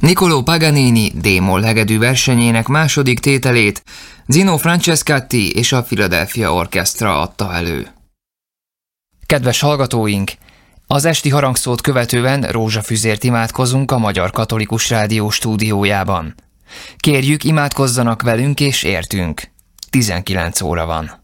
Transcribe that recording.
Niccolò Paganini D-moll hegedű versenyének második tételét Zino Francescatti és a Philadelphia Orchestra adta elő. Kedves hallgatóink! Az esti harangszót követően rózsafüzért imádkozunk a Magyar Katolikus Rádió stúdiójában. Kérjük, imádkozzanak velünk és értünk. 19 óra van.